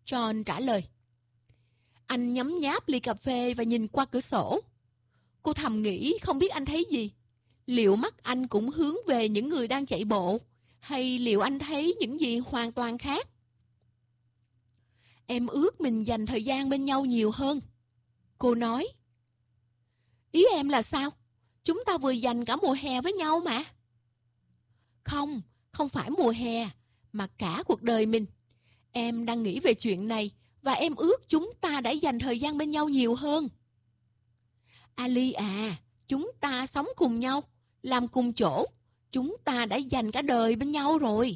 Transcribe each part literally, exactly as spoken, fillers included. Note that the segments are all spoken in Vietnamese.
John trả lời. Anh nhấm nháp ly cà phê và nhìn qua cửa sổ. Cô thầm nghĩ không biết anh thấy gì. Liệu mắt anh cũng hướng về những người đang chạy bộ, hay liệu anh thấy những gì hoàn toàn khác? Em ước mình dành thời gian bên nhau nhiều hơn. Cô nói. Ý em là sao? Chúng ta vừa dành cả mùa hè với nhau mà. Không, không phải mùa hè, mà cả cuộc đời mình. Em đang nghĩ về chuyện này, và em ước chúng ta đã dành thời gian bên nhau nhiều hơn. Ali à, chúng ta sống cùng nhau, làm cùng chỗ. Chúng ta đã dành cả đời bên nhau rồi.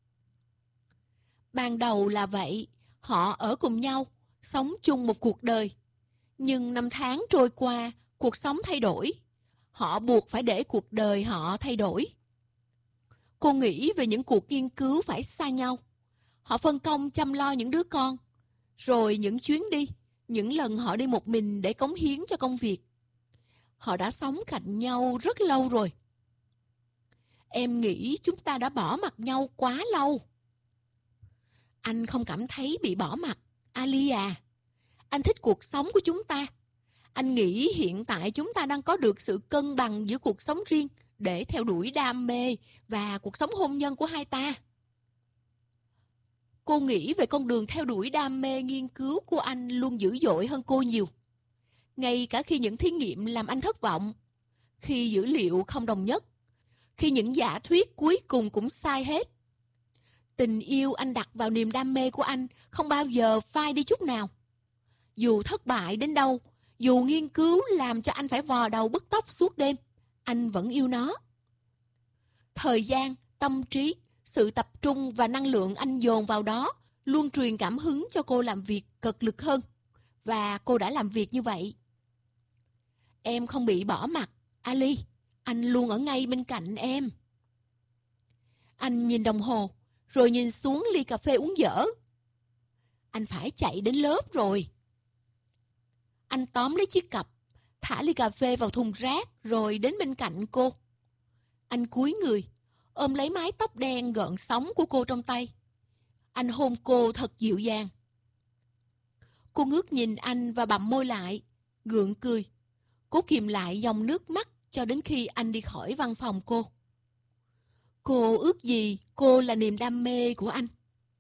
Ban đầu là vậy, họ ở cùng nhau, sống chung một cuộc đời. Nhưng năm tháng trôi qua, cuộc sống thay đổi. Họ buộc phải để cuộc đời họ thay đổi. Cô nghĩ về những cuộc nghiên cứu phải xa nhau. Họ phân công chăm lo những đứa con. Rồi những chuyến đi, những lần họ đi một mình để cống hiến cho công việc. Họ đã sống cạnh nhau rất lâu rồi. Em nghĩ chúng ta đã bỏ mặc nhau quá lâu. Anh không cảm thấy bị bỏ mặc, Ali à. Anh thích cuộc sống của chúng ta. Anh nghĩ hiện tại chúng ta đang có được sự cân bằng giữa cuộc sống riêng để theo đuổi đam mê và cuộc sống hôn nhân của hai ta. Cô nghĩ về con đường theo đuổi đam mê nghiên cứu của anh luôn dữ dội hơn cô nhiều. Ngay cả khi những thí nghiệm làm anh thất vọng, khi dữ liệu không đồng nhất, khi những giả thuyết cuối cùng cũng sai hết. Tình yêu anh đặt vào niềm đam mê của anh không bao giờ phai đi chút nào. Dù thất bại đến đâu, dù nghiên cứu làm cho anh phải vò đầu bứt tóc suốt đêm, anh vẫn yêu nó. Thời gian, tâm trí, sự tập trung và năng lượng anh dồn vào đó luôn truyền cảm hứng cho cô làm việc cật lực hơn. Và cô đã làm việc như vậy. Em không bị bỏ mặc, Ali. Anh luôn ở ngay bên cạnh em. Anh nhìn đồng hồ, rồi nhìn xuống ly cà phê uống dở. Anh phải chạy đến lớp rồi. Anh tóm lấy chiếc cặp, thả ly cà phê vào thùng rác, rồi đến bên cạnh cô. Anh cúi người, ôm lấy mái tóc đen gợn sóng của cô trong tay. Anh hôn cô thật dịu dàng. Cô ngước nhìn anh và bặm môi lại, gượng cười. Cố kìm lại dòng nước mắt cho đến khi anh đi khỏi văn phòng cô. Cô ước gì cô là niềm đam mê của anh.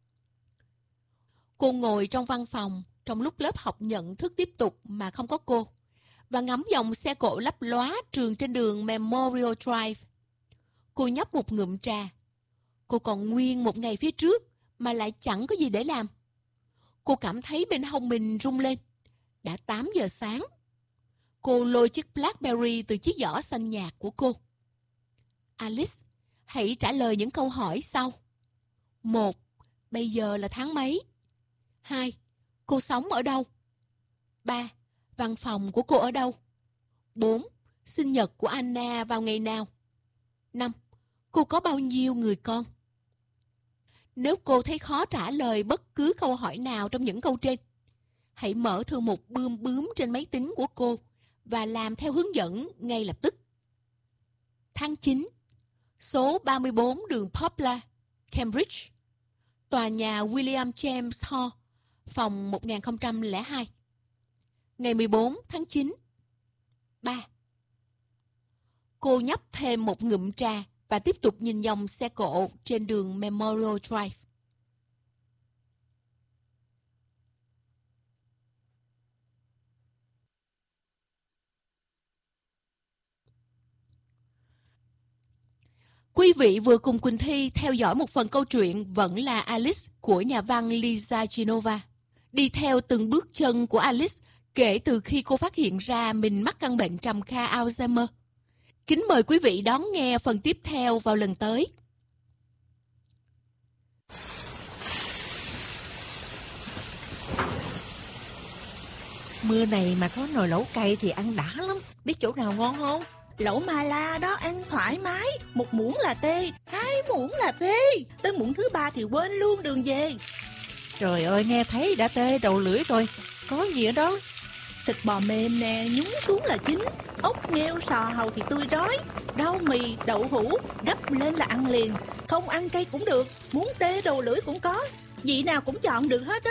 Cô ngồi trong văn phòng trong lúc lớp học nhận thức tiếp tục mà không có cô, và ngắm dòng xe cộ lấp lóa trườn trên đường Memorial Drive. Cô nhấp một ngụm trà. Cô còn nguyên một ngày phía trước mà lại chẳng có gì để làm. Cô cảm thấy bên hông mình rung lên. Đã tám giờ sáng. Cô lôi chiếc Blackberry từ chiếc giỏ xanh nhạt của cô. Alice, hãy trả lời những câu hỏi sau. Một, bây giờ là tháng mấy? Hai, cô sống ở đâu? Ba, văn phòng của cô ở đâu? Bốn, sinh nhật của Anna vào ngày nào? Năm, cô có bao nhiêu người con? Nếu cô thấy khó trả lời bất cứ câu hỏi nào trong những câu trên, hãy mở thư mục bươm bướm trên máy tính của cô và làm theo hướng dẫn ngay lập tức. Tháng chín, số ba mươi bốn đường Poplar, Cambridge, tòa nhà William James Hall, phòng một nghìn không trăm lẻ hai. Ngày mười bốn tháng chín. Ba. Cô nhấp thêm một ngụm trà và tiếp tục nhìn dòng xe cộ trên đường Memorial Drive. Quý vị vừa cùng Quỳnh Thi theo dõi một phần câu chuyện Vẫn là Alice của nhà văn Lisa Genova. Đi theo từng bước chân của Alice kể từ khi cô phát hiện ra mình mắc căn bệnh trầm kha Alzheimer. Kính mời quý vị đón nghe phần tiếp theo vào lần tới. Mưa này mà có nồi lẩu cay thì ăn đã lắm. Biết chỗ nào ngon không? Lẩu Mala đó ăn thoải mái. Một muỗng là tê, hai muỗng là phê. Tới muỗng thứ ba thì quên luôn đường về. Trời ơi, nghe thấy đã tê đầu lưỡi rồi. Có gì ở đó? Thịt bò mềm nè, nhúng xuống là chín. Ốc nghêu sò hàu thì tươi rói. Rau mì, đậu hũ, gấp lên là ăn liền. Không ăn cay cũng được, muốn tê đầu lưỡi cũng có. Vị nào cũng chọn được hết á.